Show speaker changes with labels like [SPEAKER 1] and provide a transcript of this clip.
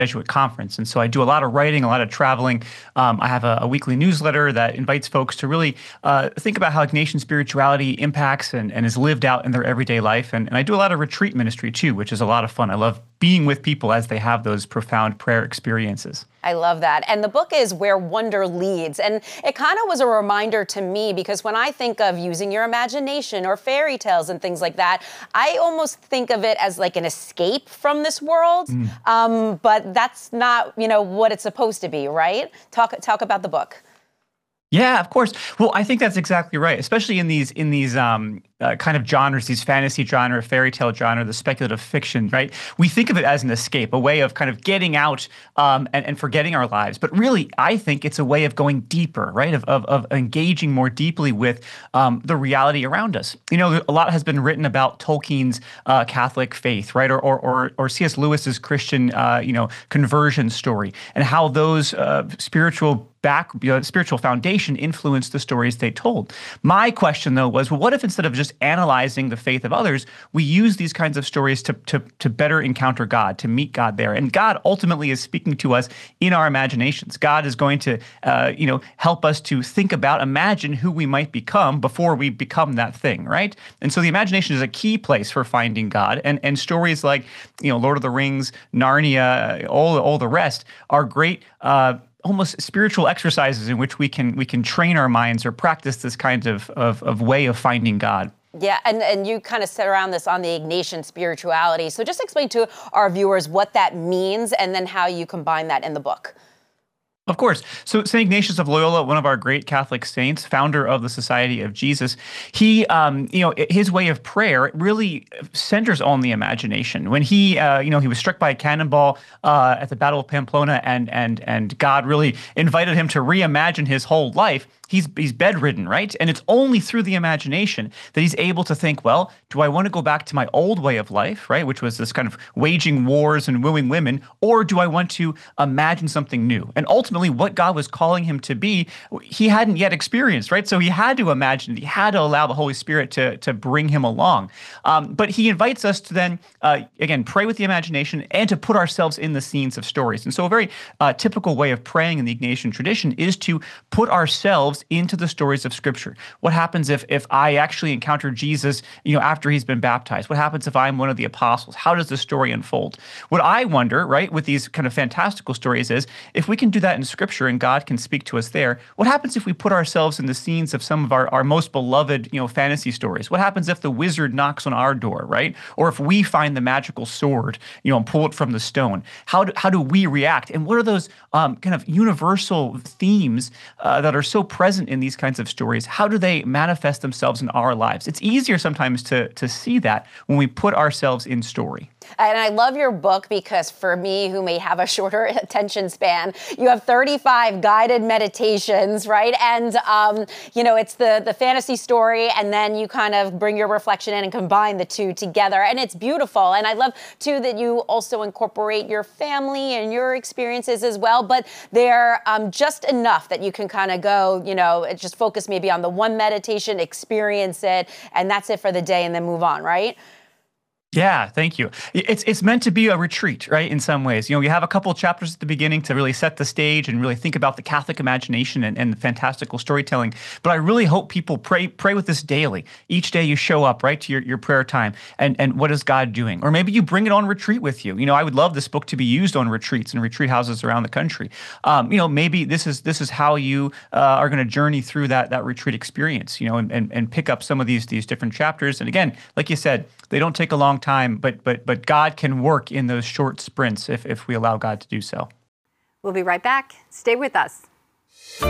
[SPEAKER 1] Jesuit conference. And so I do a lot of writing, a lot of traveling. I have a weekly newsletter that invites folks to really think about how Ignatian spirituality impacts and is lived out in their everyday life. And I do a lot of retreat ministry too, which is a lot of fun. I love being with people as they have those profound prayer experiences.
[SPEAKER 2] I love that. And the book is Where Wonder Leads. And it kind of was a reminder to me, because when I think of using your imagination or fairy tales and things like that, I almost think of it as like an escape from this world. But that's not, what it's supposed to be, right? Talk about the book.
[SPEAKER 1] Yeah, of course. Well, I think that's exactly right, especially in these kind of genres, these fantasy genre, fairy tale genre, the speculative fiction, right? We think of it as an escape, a way of kind of getting out and forgetting our lives. But really, I think it's a way of going deeper, right? Of engaging more deeply with the reality around us. A lot has been written about Tolkien's Catholic faith, right? Or C.S. Lewis's Christian, conversion story, and how those spiritual foundation influenced the stories they told. My question, though, was, well, what if instead of just analyzing the faith of others, we use these kinds of stories to better encounter God, to meet God there? And God ultimately is speaking to us in our imaginations. God is going to, help us to think about, imagine who we might become before we become that thing, right? And so the imagination is a key place for finding God. And stories like, Lord of the Rings, Narnia, all the rest are great almost spiritual exercises in which we can train our minds or practice this kind of way of finding God.
[SPEAKER 2] Yeah, and you kind of sit around this on the Ignatian spirituality. So just explain to our viewers what that means and then how you combine that in the book.
[SPEAKER 1] Of course. So St. Ignatius of Loyola, one of our great Catholic saints, founder of the Society of Jesus, he, his way of prayer really centers on the imagination. When he was struck by a cannonball at the Battle of Pamplona, and God really invited him to reimagine his whole life. He's bedridden, right? And it's only through the imagination that he's able to think, well, do I want to go back to my old way of life, right, which was this kind of waging wars and wooing women, or do I want to imagine something new? And ultimately, what God was calling him to be, he hadn't yet experienced, right? So he had to imagine it. He had to allow the Holy Spirit to bring him along. But he invites us to then, again, pray with the imagination and to put ourselves in the scenes of stories. And so a very typical way of praying in the Ignatian tradition is to put ourselves into the stories of Scripture. What happens if I actually encounter Jesus, after he's been baptized? What happens if I'm one of the apostles? How does the story unfold? What I wonder, right, with these kind of fantastical stories is, if we can do that in Scripture and God can speak to us there, what happens if we put ourselves in the scenes of some of our most beloved, fantasy stories? What happens if the wizard knocks on our door, right? Or if we find the magical sword, and pull it from the stone? How do we react? And what are those kind of universal themes that are so present in these kinds of stories? How do they manifest themselves in our lives? It's easier sometimes to see that when we put ourselves in story.
[SPEAKER 2] And I love your book because for me, who may have a shorter attention span, you have 35 guided meditations, right? And, it's the fantasy story, and then you kind of bring your reflection in and combine the two together. And it's beautiful. And I love, too, that you also incorporate your family and your experiences as well. But they're just enough that you can kind of go, just focus maybe on the one meditation, experience it, and that's it for the day, and then move on, right?
[SPEAKER 1] Yeah, thank you. It's meant to be a retreat, right, in some ways. You have a couple of chapters at the beginning to really set the stage and really think about the Catholic imagination and the fantastical storytelling. But I really hope people pray with this daily. Each day you show up, right, to your prayer time, and what is God doing? Or maybe you bring it on retreat with you. I would love this book to be used on retreats and retreat houses around the country. Maybe this is how you are going to journey through that retreat experience, and pick up some of these different chapters. And again, like you said, they don't take a long time, but God can work in those short sprints if we allow God to do so.
[SPEAKER 3] We'll be right back. Stay with us.